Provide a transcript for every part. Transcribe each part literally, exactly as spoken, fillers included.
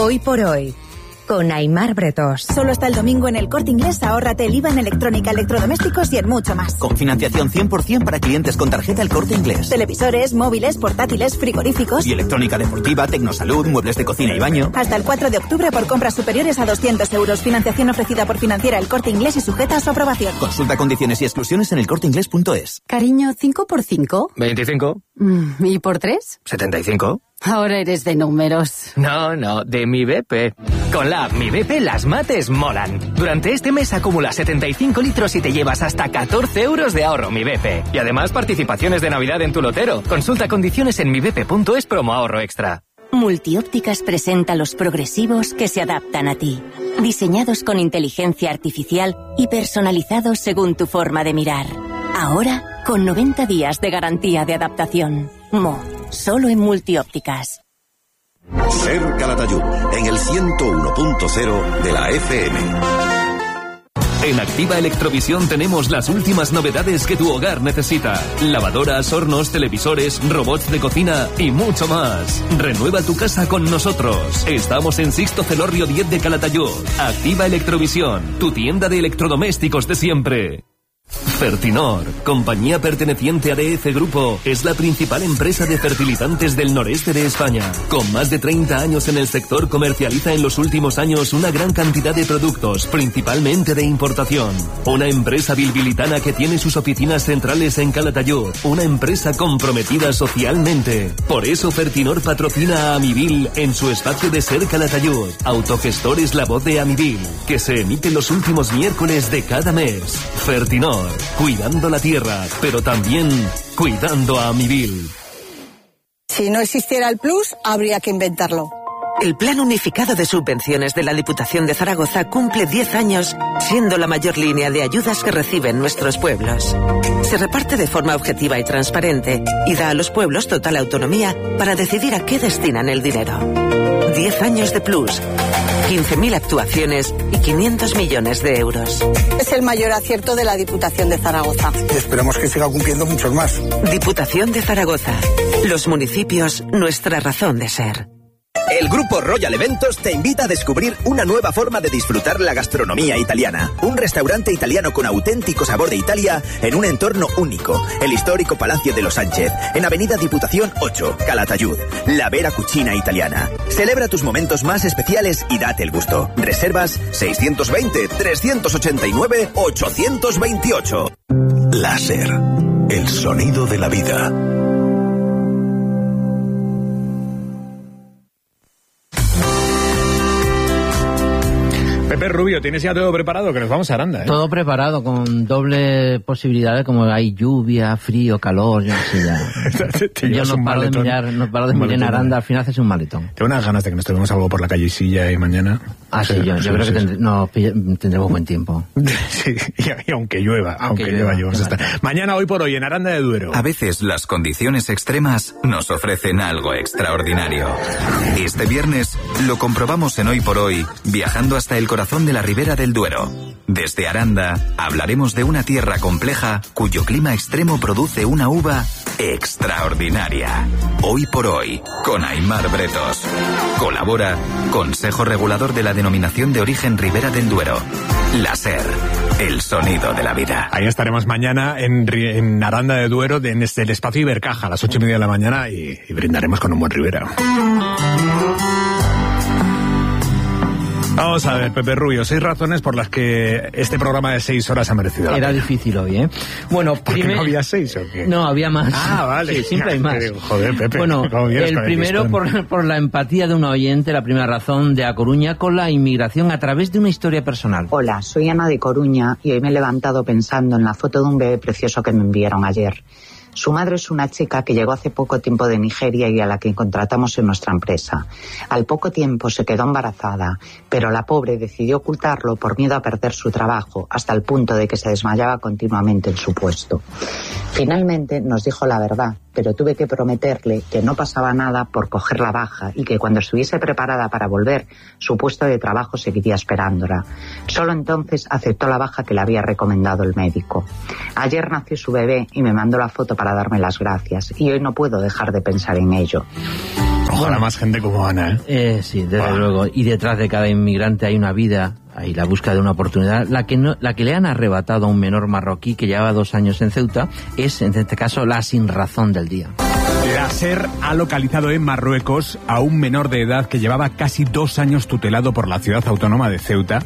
Hoy por hoy, con Aimar Bretos. Solo hasta el domingo en El Corte Inglés ahórrate el I V A en electrónica, electrodomésticos y en mucho más. Con financiación cien por ciento para clientes con tarjeta El Corte Inglés. Televisores, móviles, portátiles, frigoríficos. Y electrónica deportiva, tecnosalud, muebles de cocina y baño. Hasta el cuatro de octubre por compras superiores a doscientos euros. Financiación ofrecida por Financiera El Corte Inglés y sujeta a su aprobación. Consulta condiciones y exclusiones en elcorteinglés punto es. Cariño, ¿cinco por cinco? veinticinco. Mm, ¿Y por tres? setenta y cinco. Ahora eres de números. No, no, de Mi B P. Con la app Mi B P las mates molan. Durante este mes acumula setenta y cinco litros y te llevas hasta catorce euros de ahorro Mi B P. Y además participaciones de Navidad en tu lotero. Consulta condiciones en mi b p punto es promo ahorro extra. Multiópticas presenta los progresivos que se adaptan a ti. Diseñados con inteligencia artificial y personalizados según tu forma de mirar. Ahora, con noventa días de garantía de adaptación. Mo, solo en Multiópticas. Ser Calatayud, en el ciento uno punto cero de la F M. En Activa Electrovisión tenemos las últimas novedades que tu hogar necesita. Lavadoras, hornos, televisores, robots de cocina y mucho más. Renueva tu casa con nosotros. Estamos en Sixto Celorrio diez de Calatayud. Activa Electrovisión, tu tienda de electrodomésticos de siempre. Fertinor, compañía perteneciente a D F Grupo, es la principal empresa de fertilizantes del noreste de España. Con más de treinta años en el sector, comercializa en los últimos años una gran cantidad de productos, principalmente de importación. Una empresa bilbilitana que tiene sus oficinas centrales en Calatayud, una empresa comprometida socialmente. Por eso Fertinor patrocina a Amibil en su espacio de Ser Calatayud. Autogestor es la voz de Amibil, que se emite los últimos miércoles de cada mes. Fertinor, cuidando la tierra, pero también cuidando a Amibil. Si no existiera el Plus, habría que inventarlo. El Plan Unificado de Subvenciones de la Diputación de Zaragoza cumple diez años, siendo la mayor línea de ayudas que reciben nuestros pueblos. Se reparte de forma objetiva y transparente y da a los pueblos total autonomía para decidir a qué destinan el dinero. diez años de Plus, quince mil actuaciones y quinientos millones de euros. Es el mayor acierto de la Diputación de Zaragoza. Y esperamos que siga cumpliendo muchos más. Diputación de Zaragoza. Los municipios, nuestra razón de ser. El Grupo Royal Eventos te invita a descubrir una nueva forma de disfrutar la gastronomía italiana. Un restaurante italiano con auténtico sabor de Italia en un entorno único. El histórico Palacio de los Sánchez, en Avenida Diputación ocho, Calatayud. La Vera Cucina Italiana. Celebra tus momentos más especiales y date el gusto. Reservas seiscientos veinte, trescientos ochenta y nueve, ochocientos veintiocho. Láser, el sonido de la vida. Pepe Rubio, ¿tienes ya todo preparado? Que nos vamos a Aranda, ¿eh? Todo preparado, con doble posibilidades, como hay lluvia, frío, calor, yo no sé ya. Yo no paro, de mirar, no paro de mirar en Aranda, al final haces un maletón. Tengo unas ganas de que nos tomemos algo por la calle Silla y mañana. Ah, sí, yo, yo creo que tendré, no, tendremos buen tiempo. Sí, y, y aunque llueva, aunque, aunque llueva, llueva. Estar. Mañana, hoy por hoy, en Aranda de Duero. A veces las condiciones extremas nos ofrecen algo extraordinario. Este viernes lo comprobamos en Hoy por Hoy, viajando hasta el corazón de la Ribera del Duero. Desde Aranda hablaremos de una tierra compleja cuyo clima extremo produce una uva extraordinaria. Hoy por Hoy, con Aimar Bretos. Colabora Consejo Regulador de la Denominación de Origen Ribera del Duero. La SER, el sonido de la vida. Ahí estaremos mañana en, en Aranda de Duero, en este, el espacio Ibercaja, a las ocho y media de la mañana, y, y brindaremos con un buen Ribera. Vamos a ver, Pepe Rubio, seis razones por las que este programa de seis horas ha merecido la Era pena. difícil hoy, ¿eh? Bueno, ¿Por qué no había seis o qué? No, había más. Ah, vale. Sí, siempre hay más. Joder, Pepe. Bueno, el primero por, por la empatía de un oyente, la primera razón, de A Coruña, con la inmigración a través de una historia personal. Hola, soy Ana de Coruña y hoy me he levantado pensando en la foto de un bebé precioso que me enviaron ayer. Su madre es una chica que llegó hace poco tiempo de Nigeria y a la que contratamos en nuestra empresa. Al poco tiempo se quedó embarazada, pero la pobre decidió ocultarlo por miedo a perder su trabajo, hasta el punto de que se desmayaba continuamente en su puesto. Finalmente nos dijo la verdad, pero tuve que prometerle que no pasaba nada por coger la baja y que cuando estuviese preparada para volver, su puesto de trabajo seguiría esperándola. Solo entonces aceptó la baja que le había recomendado el médico. Ayer nació su bebé y me mandó la foto para darme las gracias, y hoy no puedo dejar de pensar en ello. Ojalá bueno, más gente como Ana, ¿eh? eh sí, desde ah. luego. Y detrás de cada inmigrante hay una vida, hay la búsqueda de una oportunidad. La que, no, la que le han arrebatado a un menor marroquí que llevaba dos años en Ceuta es, en este caso, la sinrazón del día. La SER ha localizado en Marruecos a un menor de edad que llevaba casi dos años tutelado por la ciudad autónoma de Ceuta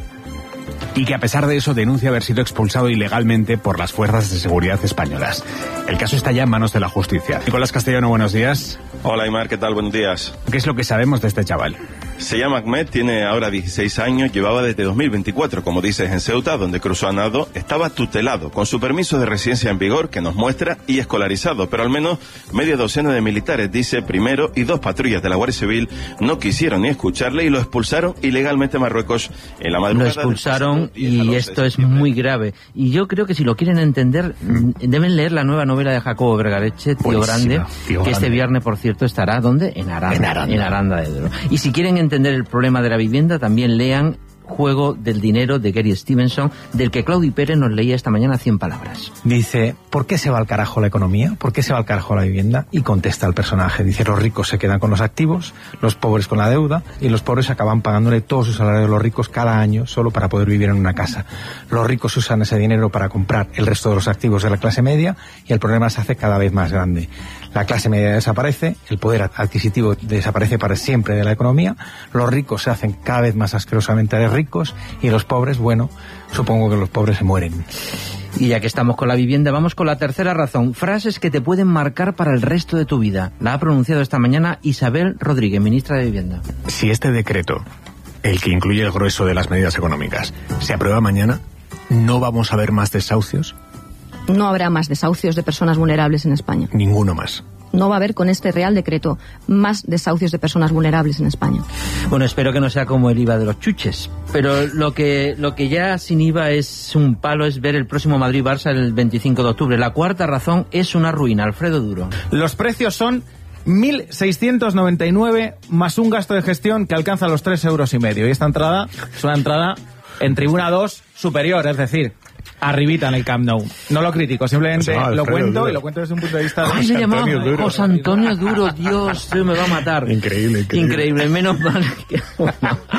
y que a pesar de eso denuncia haber sido expulsado ilegalmente por las fuerzas de seguridad españolas. El caso está ya en manos de la justicia. Nicolás Castellano, buenos días. Hola, Aymar, ¿qué tal? Buenos días. ¿Qué es lo que sabemos de este chaval? Se llama Ahmed, tiene ahora dieciséis años, llevaba desde dos mil veinticuatro, como dices, en Ceuta, donde cruzó a nado, estaba tutelado, con su permiso de residencia en vigor, que nos muestra, y escolarizado, pero al menos media docena de militares, dice, primero, y dos patrullas de la Guardia Civil no quisieron ni escucharle y lo expulsaron ilegalmente a Marruecos en la madrugada. Lo expulsaron y esto es muy grave. Y yo creo que si lo quieren entender, deben leer la nueva novela de Jacobo Vergareche, Tío Buenísima, Grande, Tío que Grande. Este viernes, por cierto, estará, ¿dónde? En Aranda. En Aranda, en Aranda de Duero. Y si quieren entender el problema de la vivienda, también lean Juego del dinero de Gary Stevenson, del que Claudio Pérez nos leía esta mañana cien palabras. Dice, ¿por qué se va al carajo la economía? ¿Por qué se va al carajo la vivienda? Y contesta el personaje, dice, los ricos se quedan con los activos, los pobres con la deuda, y los pobres acaban pagándole todo su salario a los ricos cada año solo para poder vivir en una casa. Los ricos usan ese dinero para comprar el resto de los activos de la clase media y el problema se hace cada vez más grande. La clase media desaparece, el poder adquisitivo desaparece para siempre de la economía, los ricos se hacen cada vez más asquerosamente ricos y los pobres, bueno, supongo que los pobres se mueren. Y ya que estamos con la vivienda, vamos con la tercera razón. Frases que te pueden marcar para el resto de tu vida. La ha pronunciado esta mañana Isabel Rodríguez, ministra de Vivienda. Si este decreto, el que incluye el grueso de las medidas económicas, se aprueba mañana, ¿no vamos a ver más desahucios? No habrá más desahucios de personas vulnerables en España. Ninguno más. No va a haber con este Real Decreto más desahucios de personas vulnerables en España. Bueno, espero que no sea como el I V A de los chuches. Pero lo que, lo que ya sin I V A es un palo es ver el próximo Madrid-Barça el veinticinco de octubre. La cuarta razón es una ruina. Alfredo Duro. Los precios son mil seiscientos noventa y nueve más un gasto de gestión que alcanza los tres euros y medio. Y esta entrada es una entrada en tribuna dos superior, es decir, arribita en el Camp Nou. No lo critico, simplemente no, lo cuento Duro. Y lo cuento desde un punto de vista de... Ay, me llamaba José Antonio Duro, Dios, me va a matar. Increíble, increíble. Increíble, menos mal que... Bueno.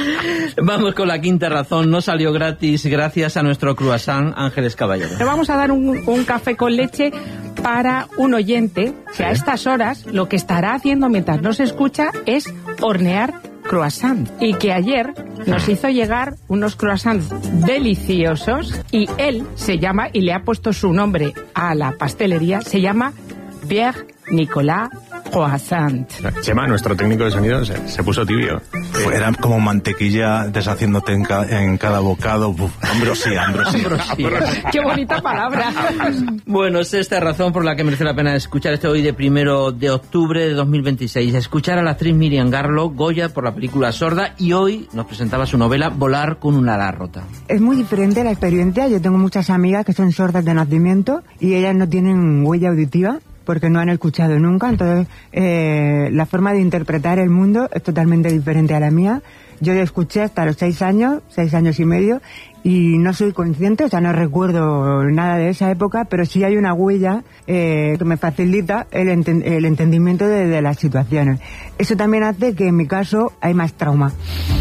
Vamos con la quinta razón, no salió gratis gracias a nuestro croissant Ángeles Caballero. Le vamos a dar un, un café con leche para un oyente que ¿sí? a estas horas lo que estará haciendo mientras nos escucha es hornear croissant, y que ayer nos hizo llegar unos croissants deliciosos y él se llama, y le ha puesto su nombre a la pastelería, se llama Pierre Nicolas Croissant. Chema, nuestro técnico de sonido, se, se puso tibio. Fue, era como mantequilla deshaciéndote en, ca, en cada bocado. Uf, ambrosía, ambrosía. ambrosía. Qué bonita palabra. Bueno, es esta razón por la que merece la pena escuchar este hoy de primero de octubre de dos mil veintiséis. Escuchar a la actriz Miriam Garlo, Goya por la película Sorda, y hoy nos presentaba su novela Volar con una ala rota. Es muy diferente la experiencia. Yo tengo muchas amigas que son sordas de nacimiento y ellas no tienen huella auditiva porque no han escuchado nunca, entonces eh, la forma de interpretar el mundo es totalmente diferente a la mía. Yo escuché hasta los seis años, seis años y medio, y no soy consciente, o sea, no recuerdo nada de esa época, pero sí hay una huella eh, que me facilita el, enten- el entendimiento de, de las situaciones. Eso también hace que en mi caso hay más trauma.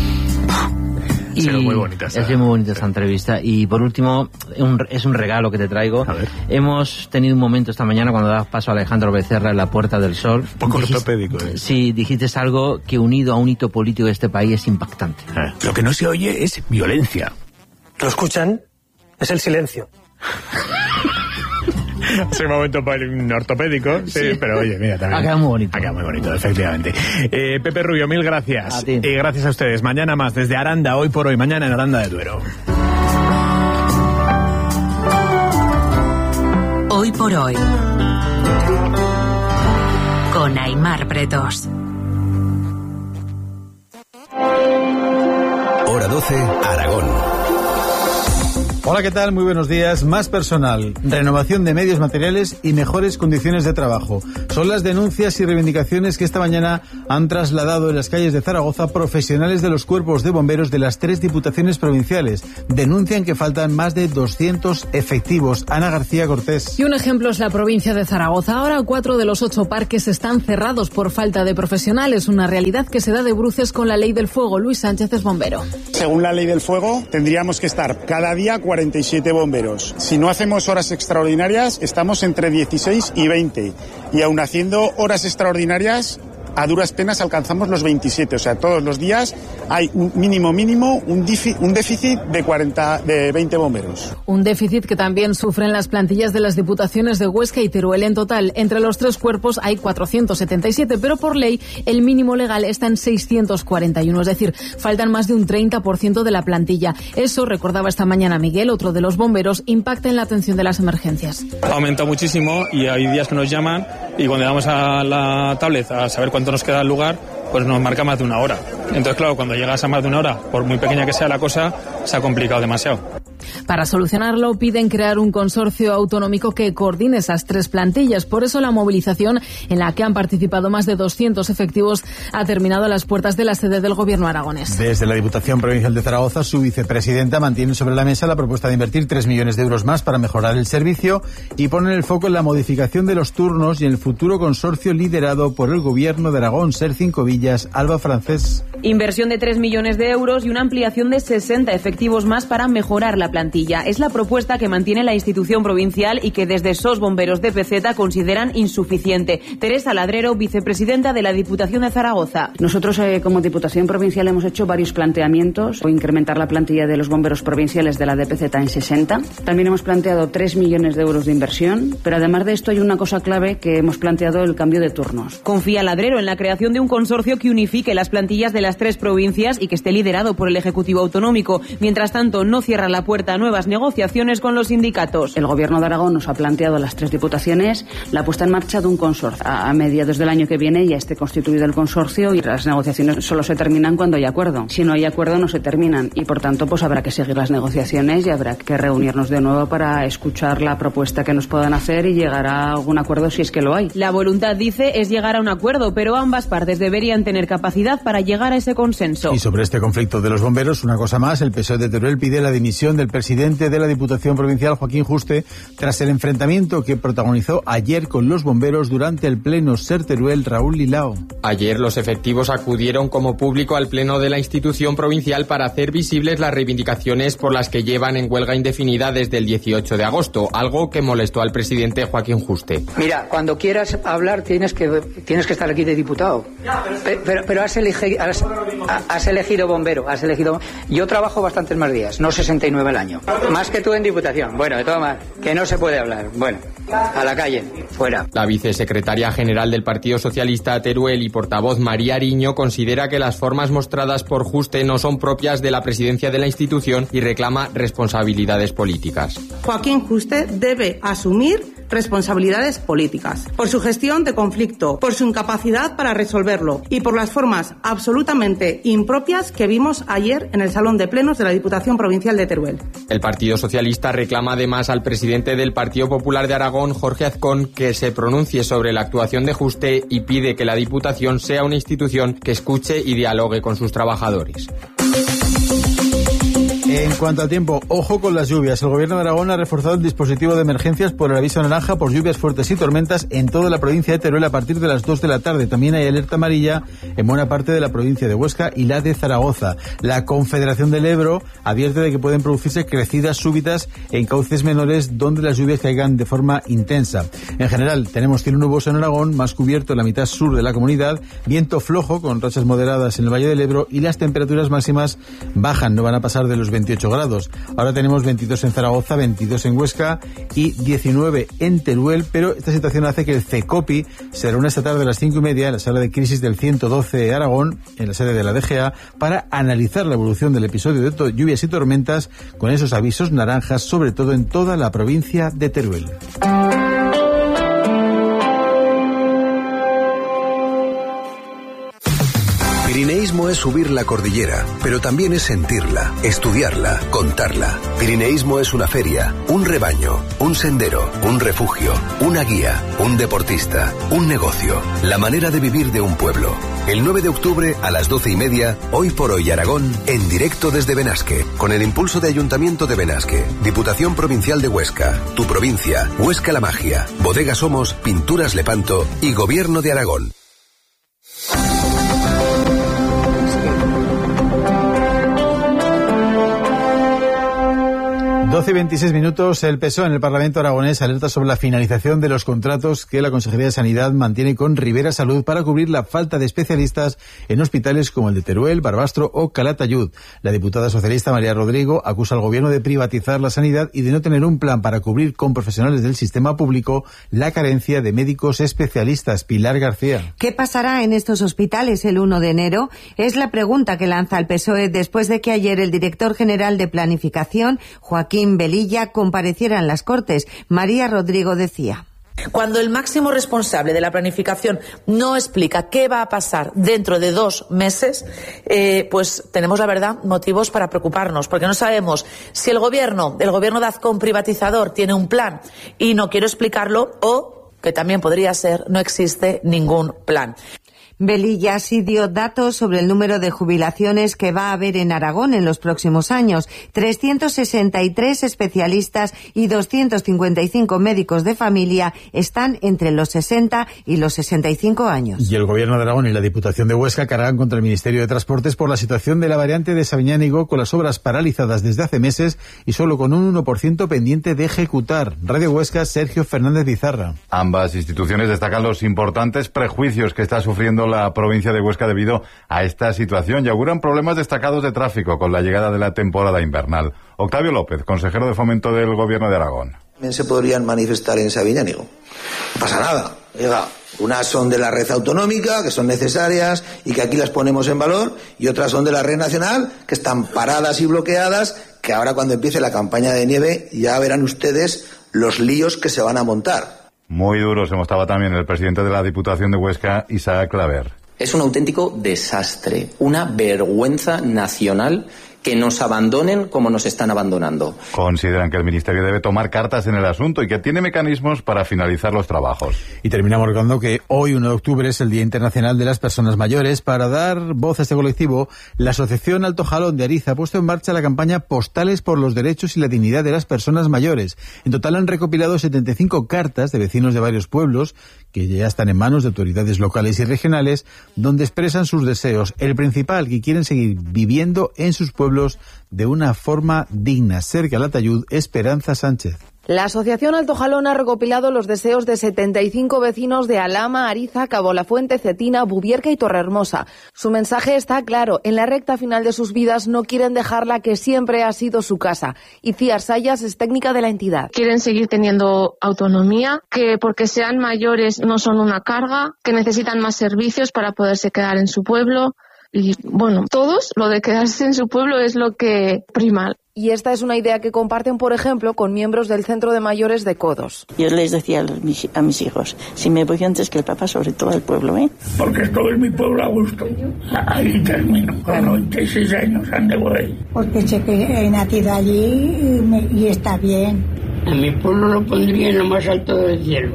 Y sí, muy bonita esta, es muy bonita esta entrevista. Y por último, un, es un regalo que te traigo. Hemos tenido un momento esta mañana cuando dabas paso a Alejandro Becerra en la Puerta del Sol. Un poco ortopédico, ¿eh? Sí, dijiste algo que unido a un hito político de este país es impactante. Eh, lo que no se oye es violencia. ¿Lo escuchan? Es el silencio. Ese momento para un ortopédico, sí, sí, pero oye, mira, también. Ha quedado muy bonito. Ha quedado muy bonito, efectivamente. Eh, Pepe Rubio, mil gracias. Y eh, gracias a ustedes. Mañana más desde Aranda, hoy por hoy, mañana en Aranda de Duero. Hoy por hoy. Con Aymar Pretos. Hora doce, Aragón. Hola, ¿qué tal? Muy buenos días. Más personal, renovación de medios materiales y mejores condiciones de trabajo. Son las denuncias y reivindicaciones que esta mañana han trasladado en las calles de Zaragoza profesionales de los cuerpos de bomberos de las tres diputaciones provinciales. Denuncian que faltan más de doscientos efectivos. Ana García Cortés. Y un ejemplo es la provincia de Zaragoza. Ahora cuatro de los ocho parques están cerrados por falta de profesionales. Una realidad que se da de bruces con la ley del fuego. Luis Sánchez es bombero. Según la ley del fuego, tendríamos que estar cada día cuarenta y siete bomberos. Si no hacemos horas extraordinarias, estamos entre dieciséis y veinte. Y aun haciendo horas extraordinarias, a duras penas alcanzamos los veintisiete. O sea, todos los días hay un mínimo mínimo, un, difi, un déficit de, cuarenta, de veinte bomberos. Un déficit que también sufren las plantillas de las diputaciones de Huesca y Teruel. En total, entre los tres cuerpos hay cuatrocientos setenta y siete, pero por ley el mínimo legal está en seiscientos cuarenta y uno. Es decir, faltan más de un treinta por ciento de la plantilla. Eso, recordaba esta mañana Miguel, otro de los bomberos, impacta en la atención de las emergencias. Ha aumentado muchísimo y hay días que nos llaman y cuando le damos a la tablet a saber cuánto nos queda el lugar, pues nos marca más de una hora. Entonces, claro, cuando llegas a más de una hora, por muy pequeña que sea la cosa, se ha complicado demasiado. Para solucionarlo, piden crear un consorcio autonómico que coordine esas tres plantillas. Por eso la movilización, en la que han participado más de doscientos efectivos, ha terminado a las puertas de la sede del Gobierno aragonés. Desde la Diputación Provincial de Zaragoza, su vicepresidenta mantiene sobre la mesa la propuesta de invertir tres millones de euros más para mejorar el servicio y poner el foco en la modificación de los turnos y en el futuro consorcio liderado por el Gobierno de Aragón. Ser Cinco Villas, Alba Francés. Inversión de tres millones de euros y una ampliación de sesenta efectivos más para mejorar la plantilla. Es la propuesta que mantiene la institución provincial y que desde S O S Bomberos de P Z consideran insuficiente. Teresa Ladrero, vicepresidenta de la Diputación de Zaragoza. Nosotros, eh, como Diputación Provincial, hemos hecho varios planteamientos. O incrementar la plantilla de los bomberos provinciales de la D P Z en sesenta. También hemos planteado tres millones de euros de inversión. Pero además de esto hay una cosa clave que hemos planteado: el cambio de turnos. Confía Ladrero en la creación de un consorcio que unifique las plantillas de las tres provincias y que esté liderado por el Ejecutivo Autonómico. Mientras tanto, no cierra la puerta a nuevas negociaciones con los sindicatos. El Gobierno de Aragón nos ha planteado a las tres diputaciones la puesta en marcha de un consorcio. A mediados del año que viene ya esté constituido el consorcio y las negociaciones solo se terminan cuando hay acuerdo. Si no hay acuerdo, no se terminan y, por tanto, pues habrá que seguir las negociaciones y habrá que reunirnos de nuevo para escuchar la propuesta que nos puedan hacer y llegar a algún acuerdo si es que lo hay. La voluntad, dice, es llegar a un acuerdo, pero ambas partes deberían tener capacidad para llegar a ese consenso. Y sobre este conflicto de los bomberos, una cosa más, el P S O E de Teruel pide la dimisión del presidente de la Diputación Provincial, Joaquín Juste, tras el enfrentamiento que protagonizó ayer con los bomberos durante el pleno Ser Teruel. Raúl Lilao. Ayer los efectivos acudieron como público al pleno de la institución provincial para hacer visibles las reivindicaciones por las que llevan en huelga indefinida desde el dieciocho de agosto, algo que molestó al presidente Joaquín Juste. Mira, cuando quieras hablar tienes que tienes que estar aquí de diputado. Pero, pero, pero has, elegi, has, has elegido bombero, has elegido. Yo trabajo bastantes más días, no sesenta y nueve al año. Más que tú en diputación. Bueno, de todas maneras, que no se puede hablar. Bueno, a la calle, fuera. La vicesecretaria general del Partido Socialista Teruel y portavoz María Ariño considera que las formas mostradas por Juste no son propias de la presidencia de la institución y reclama responsabilidades políticas. Joaquín Juste debe asumir responsabilidades políticas por su gestión de conflicto, por su incapacidad para resolverlo y por las formas absolutamente impropias que vimos ayer en el Salón de Plenos de la Diputación Provincial de Teruel. El Partido Socialista reclama además al presidente del Partido Popular de Aragón, Jorge Azcón, que se pronuncie sobre la actuación de Juste y pide que la Diputación sea una institución que escuche y dialogue con sus trabajadores. En cuanto al tiempo, ojo con las lluvias. El Gobierno de Aragón ha reforzado el dispositivo de emergencias por el aviso naranja por lluvias fuertes y tormentas en toda la provincia de Teruel a partir de las dos de la tarde. También hay alerta amarilla en buena parte de la provincia de Huesca y la de Zaragoza. La Confederación del Ebro advierte de que pueden producirse crecidas súbitas en cauces menores donde las lluvias caigan de forma intensa. En general, tenemos cielo nuboso en Aragón, más cubierto en la mitad sur de la comunidad, viento flojo con rachas moderadas en el Valle del Ebro y las temperaturas máximas bajan, no van a pasar de los veintiocho grados. Ahora tenemos veintidós en Zaragoza, veintidós en Huesca y diecinueve en Teruel, pero esta situación hace que el CECOPI se reúna esta tarde a las cinco y media en la sala de crisis del ciento doce de Aragón, en la sede de la D G A, para analizar la evolución del episodio de to- lluvias y tormentas con esos avisos naranjas, sobre todo en toda la provincia de Teruel. Pirineis Pirineísmo es subir la cordillera, pero también es sentirla, estudiarla, contarla. Pirineísmo es una feria, un rebaño, un sendero, un refugio, una guía, un deportista, un negocio, la manera de vivir de un pueblo. El nueve de octubre a las doce y media, Hoy por Hoy Aragón, en directo desde Benasque, con el impulso de Ayuntamiento de Benasque, Diputación Provincial de Huesca, Tu Provincia, Huesca La Magia, Bodega Somos, Pinturas Lepanto y Gobierno de Aragón. doce y veintiséis minutos. El P S O E en el Parlamento aragonés alerta sobre la finalización de los contratos que la Consejería de Sanidad mantiene con Rivera Salud para cubrir la falta de especialistas en hospitales como el de Teruel, Barbastro o Calatayud. La diputada socialista María Rodrigo acusa al gobierno de privatizar la sanidad y de no tener un plan para cubrir con profesionales del sistema público la carencia de médicos especialistas. Pilar García. ¿Qué pasará en estos hospitales el uno de enero? Es la pregunta que lanza el P S O E después de que ayer el director general de Planificación, Joaquín Velilla, compareciera en las Cortes. María Rodrigo decía: cuando el máximo responsable de la planificación no explica qué va a pasar dentro de dos meses, eh, pues tenemos, la verdad, motivos para preocuparnos, porque no sabemos si el gobierno, el gobierno de Azcón privatizador, tiene un plan y no quiere explicarlo, o, que también podría ser, no existe ningún plan. Velilla sí dio datos sobre el número de jubilaciones que va a haber en Aragón en los próximos años. trescientos sesenta y tres especialistas y doscientos cincuenta y cinco médicos de familia están entre los sesenta y los sesenta y cinco años. Y el Gobierno de Aragón y la Diputación de Huesca cargan contra el Ministerio de Transportes por la situación de la variante de Sabiñánigo, con las obras paralizadas desde hace meses y solo con un uno por ciento pendiente de ejecutar. Radio Huesca, Sergio Fernández Bizarra. Ambas instituciones destacan los importantes prejuicios que está sufriendo la provincia de Huesca debido a esta situación y auguran problemas destacados de tráfico con la llegada de la temporada invernal. Octavio López, consejero de Fomento del Gobierno de Aragón. También se podrían manifestar en Sabiñánigo. No pasa nada. Oiga, unas son de la red autonómica, que son necesarias y que aquí las ponemos en valor, y otras son de la red nacional, que están paradas y bloqueadas, que ahora cuando empiece la campaña de nieve ya verán ustedes los líos que se van a montar. Muy duro se mostraba también el presidente de la Diputación de Huesca, Isaac Claver. Es un auténtico desastre, una vergüenza nacional que nos abandonen como nos están abandonando. Consideran que el Ministerio debe tomar cartas en el asunto y que tiene mecanismos para finalizar los trabajos. Y terminamos recordando que hoy, uno de octubre, es el Día Internacional de las Personas Mayores. Para dar voz a este colectivo, la Asociación Alto Jalón de Ariza ha puesto en marcha la campaña Postales por los Derechos y la Dignidad de las Personas Mayores. En total han recopilado setenta y cinco cartas de vecinos de varios pueblos que ya están en manos de autoridades locales y regionales, donde expresan sus deseos. El principal, que quieren seguir viviendo en sus pueblos de una forma digna. Ser Calatayud, Esperanza Sánchez. La Asociación Alto Jalón ha recopilado los deseos de setenta y cinco vecinos de Alhama, Ariza, Cabo La Fuente, Cetina, Bubierca y Torrehermosa. Su mensaje está claro: en la recta final de sus vidas no quieren dejar la que siempre ha sido su casa. Iciar Sayas es técnica de la entidad. Quieren seguir teniendo autonomía, que porque sean mayores no son una carga, que necesitan más servicios para poderse quedar en su pueblo. Y bueno, todos, lo de quedarse en su pueblo es lo que prima. Y esta es una idea que comparten, por ejemplo, con miembros del Centro de Mayores de Codos. Yo les decía a, los, a mis hijos, si me voy antes que el papá, sobre todo al pueblo, ¿eh? Porque estoy en mi pueblo a gusto. Ahí termino. Con noventa y seis años ande por ahí. Porque sé que he nacido allí y, me, y está bien. A mi pueblo lo pondría en lo más alto del cielo.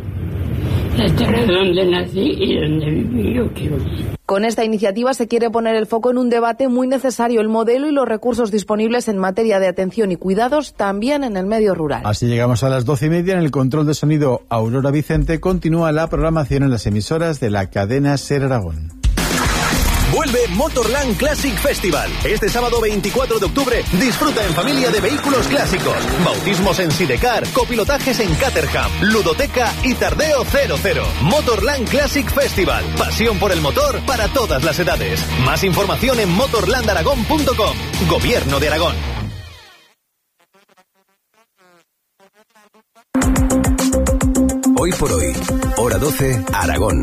La tierra donde nací y donde viví yo quiero. Con esta iniciativa se quiere poner el foco en un debate muy necesario: el modelo y los recursos disponibles en materia de atención y cuidados también en el medio rural. Así llegamos a las doce y media. En el control de sonido, Aurora Vicente. Continúa la programación en las emisoras de la cadena Ser Aragón. Vuelve Motorland Classic Festival. Este sábado veinticuatro de octubre disfruta en familia de vehículos clásicos, bautismos en Sidecar, copilotajes en Caterham, ludoteca y tardeo cero cero. Motorland Classic Festival. Pasión por el motor para todas las edades. Más información en motorland aragón punto com. Gobierno de Aragón. Hoy por hoy, hora doce, Aragón.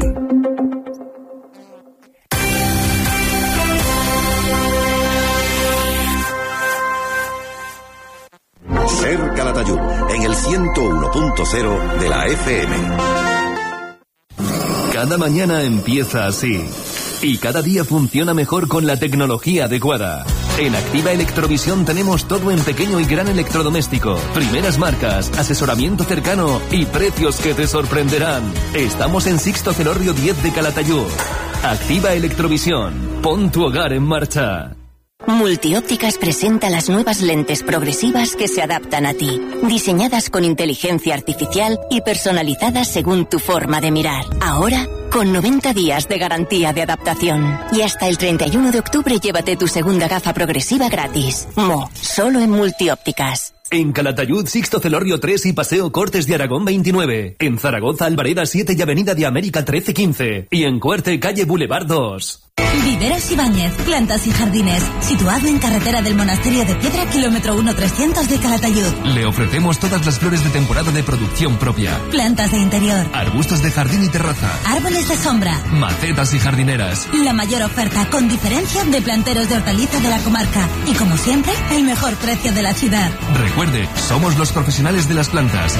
Ser Calatayud, en el ciento uno punto cero de la F M. Cada mañana empieza así. Y cada día funciona mejor con la tecnología adecuada. En Activa Electrovisión tenemos todo en pequeño y gran electrodoméstico. Primeras marcas, asesoramiento cercano y precios que te sorprenderán. Estamos en Sixto Celorrio diez de Calatayud. Activa Electrovisión. Pon tu hogar en marcha. Multiópticas presenta las nuevas lentes progresivas que se adaptan a ti, diseñadas con inteligencia artificial y personalizadas según tu forma de mirar. Ahora, con noventa días de garantía de adaptación. Y hasta el treinta y uno de octubre llévate tu segunda gafa progresiva gratis. Mo, solo en Multiópticas. En Calatayud, Sixto Celorrio tres y Paseo Cortes de Aragón veintinueve. En Zaragoza, Albareda siete y Avenida de América trece quince. Y en Cuerte, calle Boulevard dos. Viveros Ibáñez, plantas y jardines, situado en carretera del Monasterio de Piedra, kilómetro uno trescientos de Calatayud. Le ofrecemos todas las flores de temporada de producción propia. Plantas de interior, arbustos de jardín y terraza, árboles de sombra, macetas y jardineras. La mayor oferta con diferencia de planteros de hortaliza de la comarca. Y como siempre, el mejor precio de la ciudad. Recuerde, somos los profesionales de las plantas.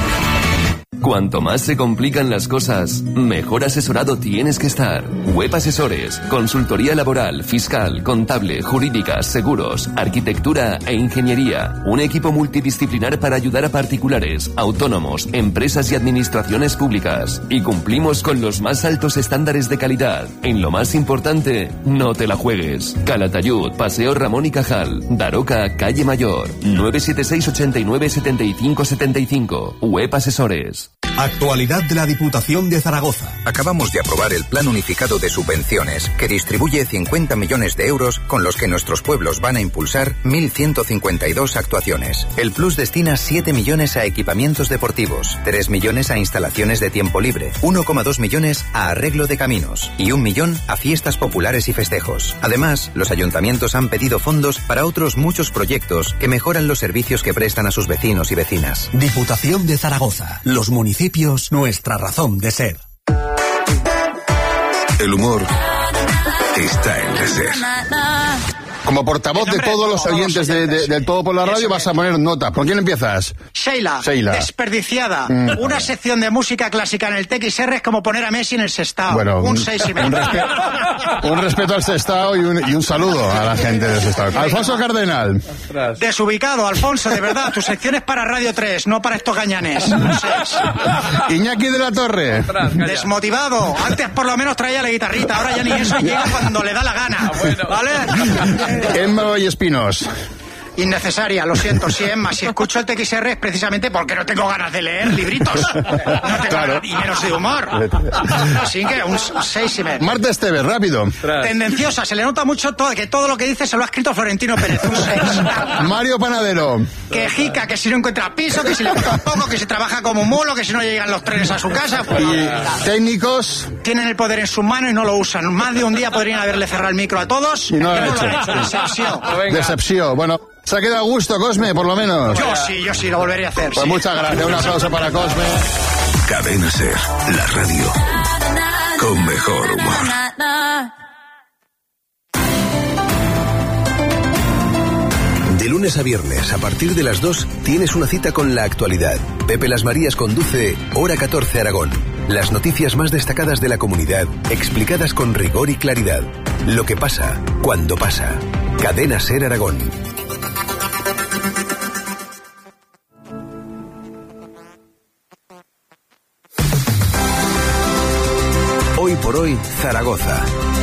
Cuanto más se complican las cosas, mejor asesorado tienes que estar. Web Asesores, consultoría laboral, fiscal, contable, jurídicas, seguros, arquitectura e ingeniería. Un equipo multidisciplinar para ayudar a particulares, autónomos, empresas y administraciones públicas. Y cumplimos con los más altos estándares de calidad. En lo más importante, no te la juegues. Calatayud, Paseo Ramón y Cajal, Daroca, Calle Mayor, nueve siete seis, ochenta y nueve, setenta y cinco setenta y cinco. Web Asesores. Actualidad de la Diputación de Zaragoza. Acabamos de aprobar el Plan Unificado de Subvenciones, que distribuye cincuenta millones de euros con los que nuestros pueblos van a impulsar mil ciento cincuenta y dos actuaciones. El Plus destina siete millones a equipamientos deportivos, tres millones a instalaciones de tiempo libre, uno coma dos millones a arreglo de caminos y un millón a fiestas populares y festejos. Además, los ayuntamientos han pedido fondos para otros muchos proyectos que mejoran los servicios que prestan a sus vecinos y vecinas. Diputación de Zaragoza. Los municipios, nuestra razón de ser. El humor está en la SER. Como portavoz de todos los oyentes de, de, del Todo por la Radio vas a poner nota. ¿Con quién empiezas? Sheila, Sheila. Desperdiciada. Mm. Una sección de música clásica en el T X R es como poner a Messi en el Sestao. Bueno, un un, seis y medio. Un, respe- un respeto al Sestao y un, y un saludo a la gente del Sestao. Alfonso Cardenal. Desubicado, Alfonso, de verdad. Tu sección es para Radio tres, no para estos gañanes. Un seis. Iñaki de la Torre. Desmotivado. Antes por lo menos traía la guitarrita, ahora ya ni eso, llega cuando le da la gana. ¿Vale? Emma Vallespinos. Innecesaria, lo siento, sí, Emma. Si escucho el T X R es precisamente porque no tengo ganas de leer libritos. No tengo Claro. ganas, y menos de humor. Así que un seis y medio. Marta Esteves, rápido. Tendenciosa, se le nota mucho todo, que todo lo que dice se lo ha escrito Florentino Pérez. Un seis. Mario Panadero. Que jica, que si no encuentra piso, que si le gusta un poco, que si trabaja como un mulo, que si no llegan los trenes a su casa. Y técnicos. Tienen el poder en sus manos y no lo usan. Más de un día podrían haberle cerrado el micro a todos. Y no lo que han no hecho. lo han hecho. Decepción. Decepción. Bueno, se ha quedado a gusto, Cosme, por lo menos. Yo sí, yo sí, lo volvería a hacer. Pues sí. muchas gracias. Un aplauso para Cosme. Cadena SER, la radio con mejor humor. De lunes a viernes, a partir de las dos, tienes una cita con la actualidad. Pepe Las Marías conduce Hora catorce Aragón. Las noticias más destacadas de la comunidad, explicadas con rigor y claridad. Lo que pasa, cuando pasa. Cadena SER Aragón. Hoy por hoy, Zaragoza.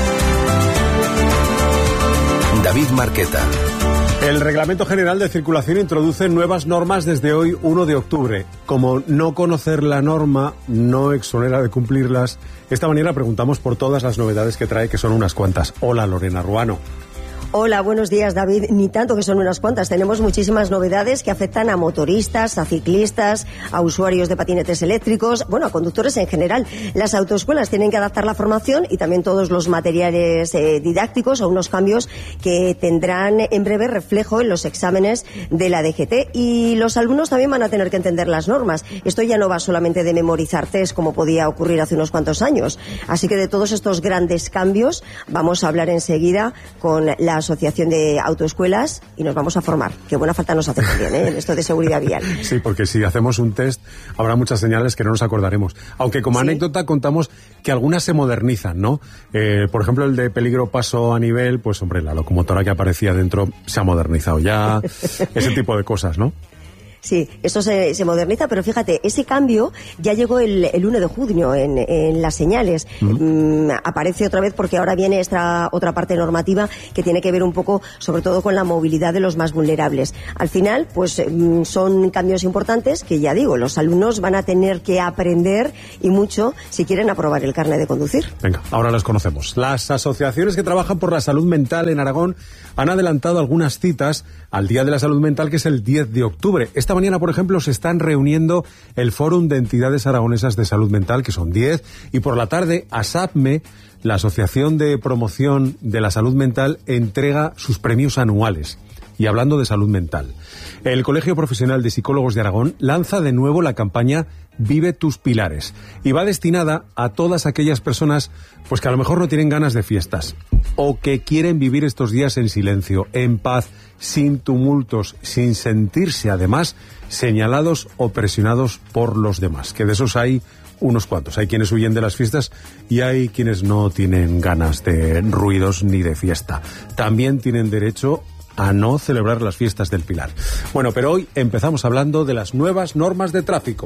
David Marqueta. El Reglamento General de Circulación introduce nuevas normas desde hoy, uno de octubre. Como no conocer la norma no exonera de cumplirlas, esta mañana preguntamos por todas las novedades que trae, que son unas cuantas. Hola, Lorena Ruano. Hola, buenos días, David. Ni tanto, que son unas cuantas. Tenemos muchísimas novedades que afectan a motoristas, a ciclistas, a usuarios de patinetes eléctricos, bueno, a conductores en general. Las autoescuelas tienen que adaptar la formación y también todos los materiales eh, didácticos a unos cambios que tendrán en breve reflejo en los exámenes de la D G T. Y los alumnos también van a tener que entender las normas. Esto ya no va solamente de memorizar test, como podía ocurrir hace unos cuantos años. Así que de todos estos grandes cambios vamos a hablar enseguida con la Asociación de Autoescuelas y nos vamos a formar. Qué buena falta nos hace también, ¿eh? En esto de seguridad vial. Sí, porque si hacemos un test habrá muchas señales que no nos acordaremos. Aunque como ¿sí? anécdota contamos que algunas se modernizan, ¿no? Eh, por ejemplo, el de peligro paso a nivel, pues hombre, la locomotora que aparecía dentro se ha modernizado ya, ese tipo de cosas, ¿no? Sí, esto se, se moderniza, pero fíjate, ese cambio ya llegó el, el uno de junio en, en las señales. Mm. Mm, aparece otra vez porque ahora viene esta otra parte normativa que tiene que ver un poco, sobre todo, con la movilidad de los más vulnerables. Al final, pues mm, son cambios importantes que, ya digo, los alumnos van a tener que aprender y mucho si quieren aprobar el carnet de conducir. Venga, ahora las conocemos. Las asociaciones que trabajan por la salud mental en Aragón han adelantado algunas citas al Día de la Salud Mental, que es el diez de octubre. Esta mañana, por ejemplo, se están reuniendo el Fórum de Entidades Aragonesas de Salud Mental, que son diez, y por la tarde, ASAPME, la Asociación de Promoción de la Salud Mental, entrega sus premios anuales. Y hablando de salud mental, el Colegio Profesional de Psicólogos de Aragón lanza de nuevo la campaña Vive tus pilares, y va destinada a todas aquellas personas pues que a lo mejor no tienen ganas de fiestas o que quieren vivir estos días en silencio, en paz, sin tumultos, sin sentirse además señalados o presionados por los demás, que de esos hay unos cuantos. Hay quienes huyen de las fiestas y hay quienes no tienen ganas de ruidos ni de fiesta. También tienen derecho a no celebrar las fiestas del Pilar. Bueno, pero hoy empezamos hablando de las nuevas normas de tráfico.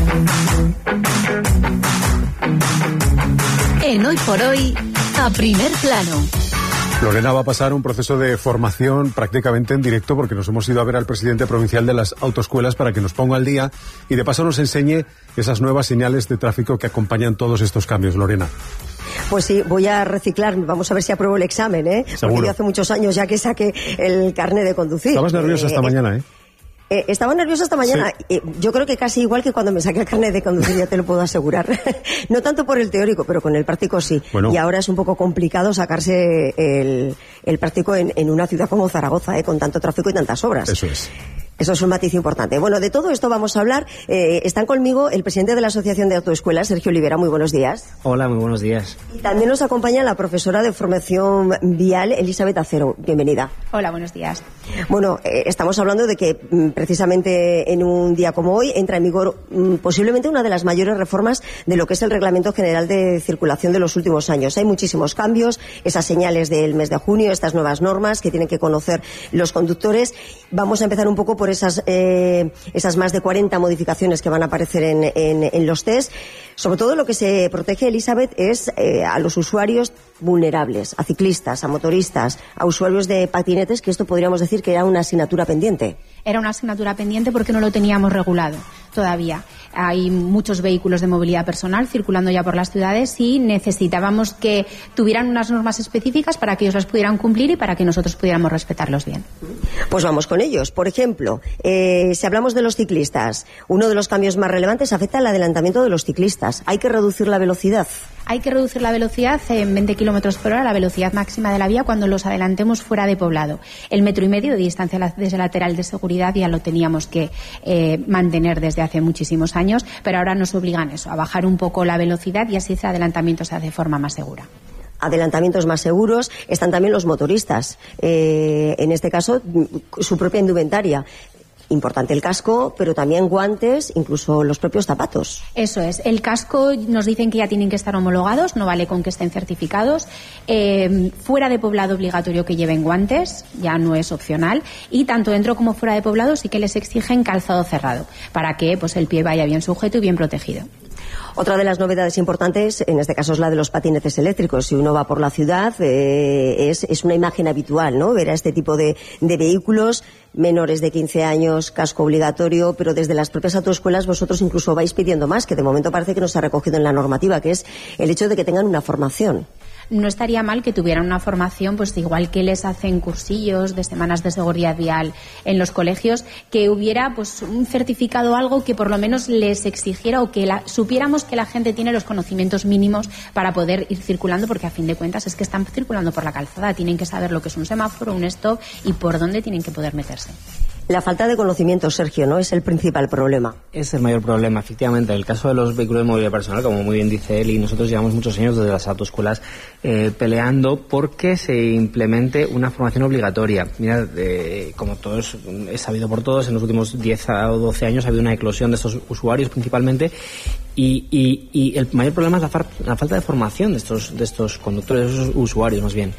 En Hoy por Hoy, a primer plano. Lorena va a pasar un proceso de formación prácticamente en directo porque nos hemos ido a ver al presidente provincial de las autoescuelas para que nos ponga al día y de paso nos enseñe esas nuevas señales de tráfico que acompañan todos estos cambios, Lorena. Pues sí, voy a reciclarme. Vamos a ver si apruebo el examen, ¿eh? Seguro. Porque yo hace muchos años ya que saqué el carnet de conducir. Estabas nerviosa eh, esta eh, mañana, ¿eh? Eh, estaba nerviosa esta mañana. Sí. Eh, yo creo que casi igual que cuando me saqué el carnet de conducir, ya te lo puedo asegurar. No tanto por el teórico, pero con el práctico sí. Bueno. Y ahora es un poco complicado sacarse el, el práctico en, en una ciudad como Zaragoza, ¿eh? Con tanto tráfico y tantas obras. Eso es. Eso es un matiz importante. Bueno, de todo esto vamos a hablar. Eh, están conmigo el presidente de la Asociación de Autoescuelas, Sergio Olivera. Muy buenos días. Hola, muy buenos días. Y también nos acompaña la profesora de formación vial, Elizabeth Acero. Bienvenida. Hola, buenos días. Bueno, eh, estamos hablando de que mm, precisamente en un día como hoy entra en vigor mm, posiblemente una de las mayores reformas de lo que es el Reglamento General de Circulación de los últimos años. Hay muchísimos cambios, esas señales del mes de junio, estas nuevas normas que tienen que conocer los conductores. Vamos a empezar un poco por por esas, eh, esas más de cuarenta modificaciones que van a aparecer en, en, en los test. Sobre todo lo que se protege, Elizabeth, es eh, a los usuarios vulnerables, a ciclistas, a motoristas, a usuarios de patinetes, que esto podríamos decir que era una asignatura pendiente. Era una asignatura pendiente porque no lo teníamos regulado todavía. Hay muchos vehículos de movilidad personal circulando ya por las ciudades y necesitábamos que tuvieran unas normas específicas para que ellos las pudieran cumplir y para que nosotros pudiéramos respetarlos bien. Pues vamos con ellos. Por ejemplo, eh, si hablamos de los ciclistas, uno de los cambios más relevantes afecta al adelantamiento de los ciclistas. Hay que reducir la velocidad. Hay que reducir la velocidad en veinte kilómetros por hora, la velocidad máxima de la vía, cuando los adelantemos fuera de poblado. El metro y medio de distancia desde lateral de seguridad ya lo teníamos que eh, mantener desde hace muchísimos años, pero ahora nos obligan eso, a bajar un poco la velocidad y así ese adelantamiento se hace de forma más segura. Adelantamientos más seguros. Están también los motoristas. Eh, en este caso, su propia indumentaria. Importante el casco, pero también guantes, incluso los propios zapatos. Eso es. El casco nos dicen que ya tienen que estar homologados, no vale con que estén certificados. Eh, fuera de poblado obligatorio que lleven guantes, ya no es opcional. Y tanto dentro como fuera de poblado sí que les exigen calzado cerrado, para que pues el pie vaya bien sujeto y bien protegido. Otra de las novedades importantes, en este caso, es la de los patinetes eléctricos. Si uno va por la ciudad, eh, es, es una imagen habitual, ¿no? Ver a este tipo de, de vehículos, menores de quince años, casco obligatorio, pero desde las propias autoescuelas vosotros incluso vais pidiendo más, que de momento parece que no se ha recogido en la normativa, que es el hecho de que tengan una formación. No estaría mal que tuvieran una formación, pues igual que les hacen cursillos de semanas de seguridad vial en los colegios, que hubiera pues un certificado o algo que por lo menos les exigiera o que la, supiéramos que la gente tiene los conocimientos mínimos para poder ir circulando, porque a fin de cuentas es que están circulando por la calzada, tienen que saber lo que es un semáforo, un stop y por dónde tienen que poder meterse. La falta de conocimiento, Sergio, ¿no? Es el principal problema. Es el mayor problema, efectivamente. En el caso de los vehículos de movilidad personal, como muy bien dice él, y nosotros llevamos muchos años desde las autoescuelas eh, peleando porque se implemente una formación obligatoria. Mira, eh, como todos es sabido por todos, en los últimos diez o doce años ha habido una eclosión de estos usuarios principalmente. Y, y, y el mayor problema es la, far, la falta de formación de estos, de estos conductores, de esos usuarios más bien.